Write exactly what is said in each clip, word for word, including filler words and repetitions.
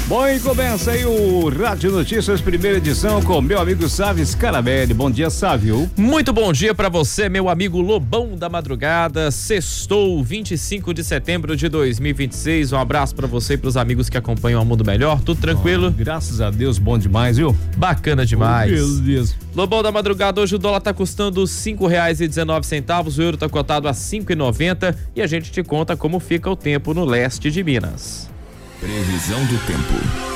Bom, e começa aí o Rádio Notícias, primeira edição, com meu amigo Sávio Scarabelli. Bom dia, Sávio. Muito bom dia pra você, meu amigo Lobão da Madrugada. Sextou, vinte e cinco de setembro de dois mil e vinte e seis. Um abraço pra você e pros amigos que acompanham o Mundo Melhor. Tudo tranquilo? Oh, graças a Deus, bom demais, viu? Bacana demais. Oh, meu Deus. Lobão da Madrugada, hoje o dólar tá custando cinco reais e dezenove centavos, o euro tá cotado a cinco e noventa e a gente te conta como fica o tempo no leste de Minas. Previsão do tempo.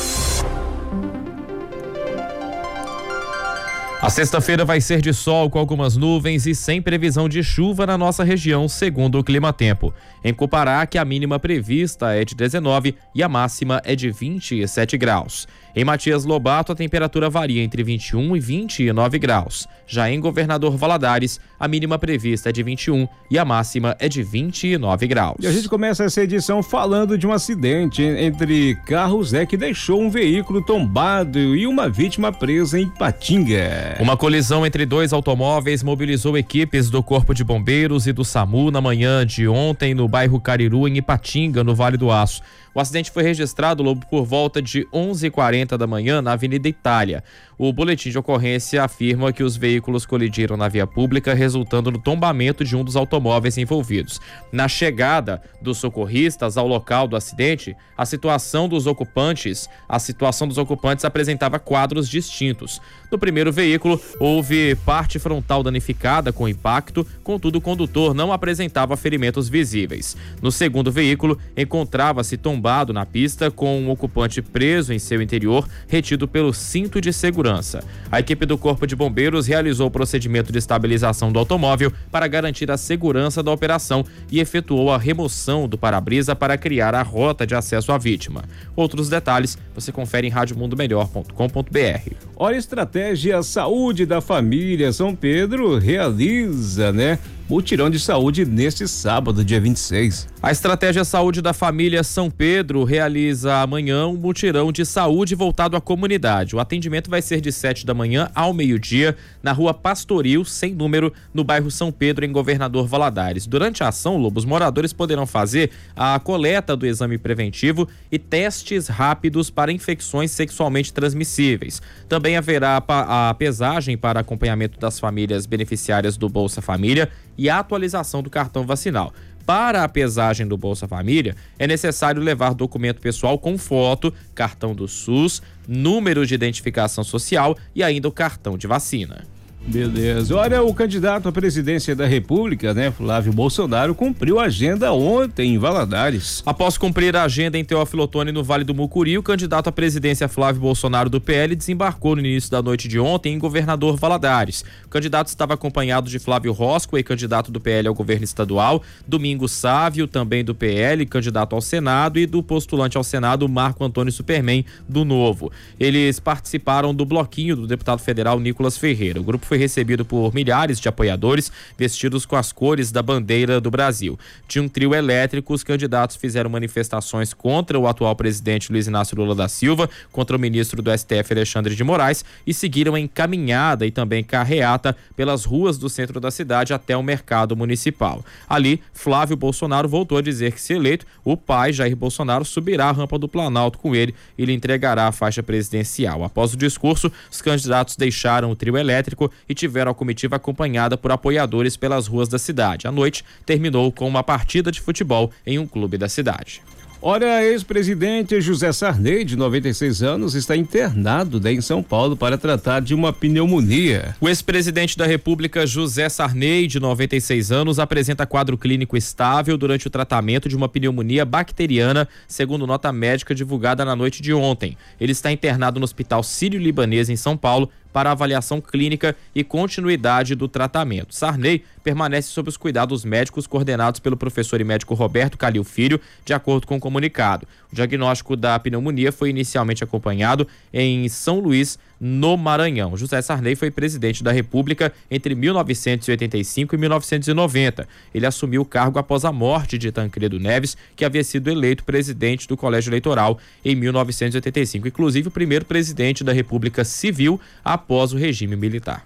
A sexta-feira vai ser de sol com algumas nuvens e sem previsão de chuva na nossa região, segundo o Climatempo. Em Cupará, que a mínima prevista é de dezenove e a máxima é de vinte e sete graus. Em Matias Lobato, a temperatura varia entre vinte e um e vinte e nove graus. Já em Governador Valadares, a mínima prevista é de vinte e um e a máxima é de vinte e nove graus. E a gente começa essa edição falando de um acidente entre carros, né, que deixou um veículo tombado e uma vítima presa em Ipatinga. Uma colisão entre dois automóveis mobilizou equipes do Corpo de Bombeiros e do SAMU na manhã de ontem no bairro Cariru, em Ipatinga, no Vale do Aço. O acidente foi registrado logo por volta de onze e quarenta da manhã na Avenida Itália. O boletim de ocorrência afirma que os veículos colidiram na via pública, resultando no tombamento de um dos automóveis envolvidos. Na chegada dos socorristas ao local do acidente, a situação dos ocupantes, a situação dos ocupantes apresentava quadros distintos. No primeiro veículo, houve parte frontal danificada com impacto, contudo o condutor não apresentava ferimentos visíveis. No segundo veículo, encontrava-se tombado na pista com um ocupante preso em seu interior, retido pelo cinto de segurança. A equipe do Corpo de Bombeiros realizou o procedimento de estabilização do automóvel para garantir a segurança da operação e efetuou a remoção do para-brisa para criar a rota de acesso à vítima. Outros detalhes você confere em rádio mundo melhor ponto com ponto b r. Olha, a estratégia Saúde da Família São Pedro realiza, né, mutirão de saúde neste sábado, dia vinte e seis. A estratégia Saúde da Família São Pedro realiza amanhã um mutirão de saúde voltado à comunidade. O atendimento vai ser de sete da manhã ao meio-dia na rua Pastoril, sem número, no bairro São Pedro, em Governador Valadares. Durante a ação, Lobo, os moradores poderão fazer a coleta do exame preventivo e testes rápidos para infecções sexualmente transmissíveis. Também haverá a pesagem para acompanhamento das famílias beneficiárias do Bolsa Família e a atualização do cartão vacinal. Para a pesagem do Bolsa Família, é necessário levar documento pessoal com foto, cartão do SUS, número de identificação social e ainda o cartão de vacina. Beleza. Olha, o candidato à presidência da República, né, Flávio Bolsonaro, cumpriu a agenda ontem em Valadares. Após cumprir a agenda em Teófilo Otoni, no Vale do Mucuri, o candidato à presidência Flávio Bolsonaro do P L desembarcou no início da noite de ontem em Governador Valadares. O candidato estava acompanhado de Flávio Rosco, candidato do P L ao governo estadual, Domingos Sávio, também do P L, candidato ao Senado, e do postulante ao Senado, Marco Antônio Superman, do Novo. Eles participaram do bloquinho do deputado federal Nicolas Ferreira. O grupo foi recebido por milhares de apoiadores vestidos com as cores da bandeira do Brasil. De um trio elétrico, os candidatos fizeram manifestações contra o atual presidente Luiz Inácio Lula da Silva, contra o ministro do S T F Alexandre de Moraes, e seguiram em caminhada e também carreata pelas ruas do centro da cidade até o mercado municipal. Ali, Flávio Bolsonaro voltou a dizer que, se eleito, o pai, Jair Bolsonaro, subirá a rampa do Planalto com ele e lhe entregará a faixa presidencial. Após o discurso, os candidatos deixaram o trio elétrico e tiveram a comitiva acompanhada por apoiadores pelas ruas da cidade. A noite terminou com uma partida de futebol em um clube da cidade. Olha, ex-presidente José Sarney, de noventa e seis anos, está internado, né, em São Paulo para tratar de uma pneumonia. O ex-presidente da República, José Sarney, de noventa e seis anos, apresenta quadro clínico estável durante o tratamento de uma pneumonia bacteriana, segundo nota médica divulgada na noite de ontem. Ele está internado no Hospital Sírio-Libanês, em São Paulo, para avaliação clínica e continuidade do tratamento. Sarney permanece sob os cuidados médicos coordenados pelo professor e médico Roberto Calil Filho, de acordo com o comunicado. O diagnóstico da pneumonia foi inicialmente acompanhado em São Luís, no Maranhão. José Sarney foi presidente da República entre mil novecentos e oitenta e cinco e mil novecentos e noventa. Ele assumiu o cargo após a morte de Tancredo Neves, que havia sido eleito presidente do Colégio Eleitoral em mil novecentos e oitenta e cinco, inclusive o primeiro presidente da República Civil após o regime militar.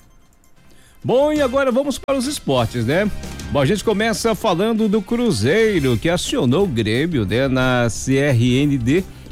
Bom, e agora vamos para os esportes, né? Bom, a gente começa falando do Cruzeiro, que acionou o Grêmio, né, na C R N D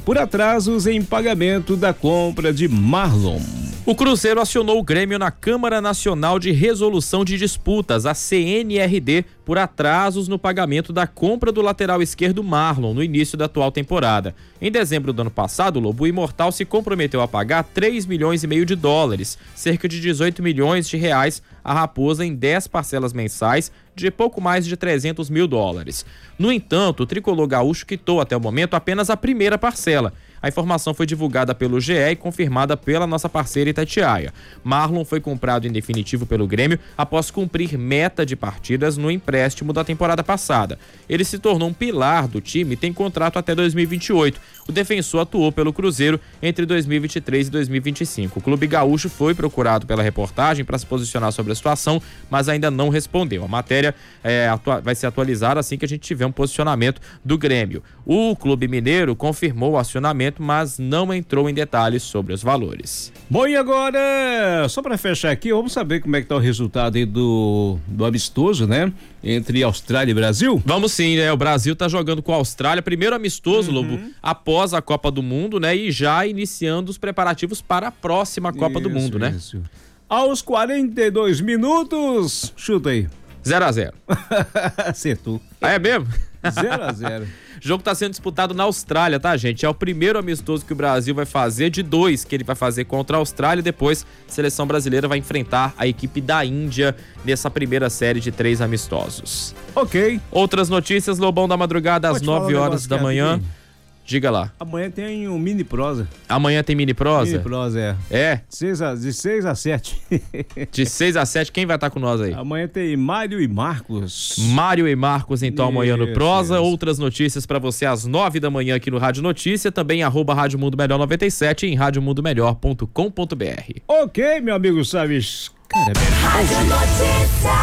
por atrasos em pagamento da compra de Marlon. O Cruzeiro acionou o Grêmio na Câmara Nacional de Resolução de Disputas, a C N R D, por atrasos no pagamento da compra do lateral esquerdo Marlon no início da atual temporada. Em dezembro do ano passado, o Lobo Imortal se comprometeu a pagar três milhões e meio de dólares, cerca de dezoito milhões de reais, a Raposa em dez parcelas mensais de pouco mais de trezentos mil dólares. No entanto, o tricolor gaúcho quitou até o momento apenas a primeira parcela. A informação foi divulgada pelo G E e confirmada pela nossa parceira Itatiaia. Marlon foi comprado em definitivo pelo Grêmio após cumprir meta de partidas no empréstimo da temporada passada. Ele se tornou um pilar do time e tem contrato até dois mil e vinte e oito. O defensor atuou pelo Cruzeiro entre dois mil e vinte e três e dois mil e vinte e cinco. O clube gaúcho foi procurado pela reportagem para se posicionar sobre a situação, mas ainda não respondeu. A matéria é, atua- vai ser atualizada assim que a gente tiver um posicionamento do Grêmio. O clube mineiro confirmou o acionamento, mas não entrou em detalhes sobre os valores. Bom, e agora, só para fechar aqui, vamos saber como é que tá o resultado aí do, do amistoso, né? Entre Austrália e Brasil? Vamos sim, né? O Brasil tá jogando com a Austrália, primeiro amistoso, uhum. Lobo, após a Copa do Mundo, né? E já iniciando os preparativos para a próxima Copa isso, do Mundo, né? Isso. Aos quarenta e dois minutos, chuta aí. zero a zero. Acertou. Ah, é mesmo? zero a zero. O jogo está sendo disputado na Austrália, tá, gente? É o primeiro amistoso que o Brasil vai fazer, de dois que ele vai fazer contra a Austrália, e depois a seleção brasileira vai enfrentar a equipe da Índia nessa primeira série de três amistosos. Ok. Outras notícias, Lobão da Madrugada, às nove horas da manhã. Diga lá. Amanhã tem um mini prosa. Amanhã tem mini prosa? Mini prosa, é. É? De seis a sete. De seis a sete, quem vai estar com nós aí? Amanhã tem Mário e Marcos. Mário e Marcos, então, amanhã no prosa. Isso. Outras notícias pra você às nove da manhã aqui no Rádio Notícia, também arroba Rádio Mundo Melhor noventa e sete em rádio mundo melhor ponto com ponto b r. Ok, meu amigo Chaves. Cara, é Rádio Notícias.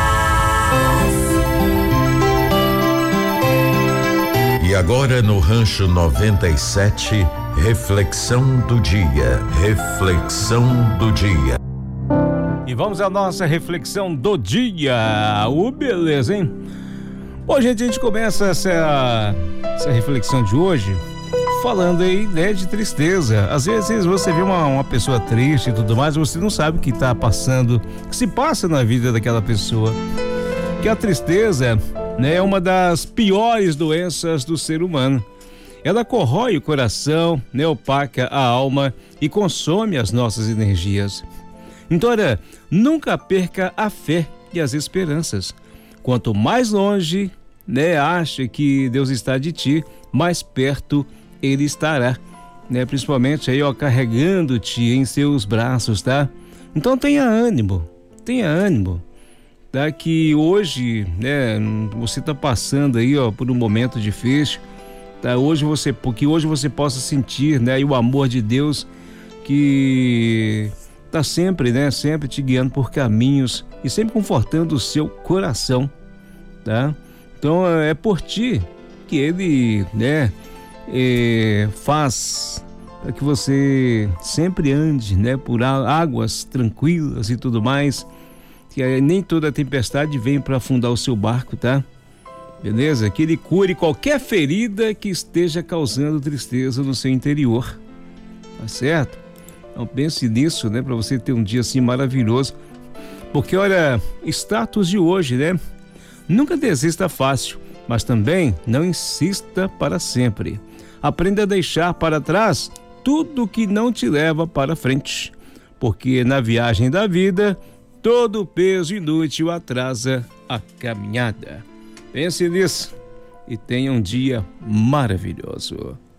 E agora no Rancho noventa e sete, reflexão do dia, reflexão do dia. E vamos à nossa reflexão do dia. O beleza, hein? Bom, gente, a gente começa essa, essa reflexão de hoje falando aí, né, de tristeza. Às vezes você vê uma, uma pessoa triste e tudo mais, você não sabe o que está passando, o que se passa na vida daquela pessoa. Que a tristeza, né, é uma das piores doenças do ser humano. Ela corrói o coração, né, opaca a alma e consome as nossas energias. Então, olha, nunca perca a fé e as esperanças. Quanto mais longe, né, acha que Deus está de ti, mais perto Ele estará, né, principalmente aí, ó, carregando-te em seus braços, tá? Então tenha ânimo, tenha ânimo. Tá, que hoje, né, você está passando aí, ó, por um momento difícil, tá? Hoje você, porque hoje você possa sentir, né, o amor de Deus que tá sempre, né, sempre te guiando por caminhos e sempre confortando o seu coração, tá? Então é por ti que Ele, né, é, faz para que você sempre ande, né, por águas tranquilas e tudo mais. Que nem toda tempestade vem para afundar o seu barco, tá? Beleza? Que Ele cure qualquer ferida que esteja causando tristeza no seu interior, tá certo? Então pense nisso, né? Para você ter um dia assim maravilhoso. Porque olha, status de hoje, né? Nunca desista fácil, mas também não insista para sempre. Aprenda a deixar para trás tudo que não te leva para frente, porque na viagem da vida todo peso inútil atrasa a caminhada. Pense nisso e tenha um dia maravilhoso.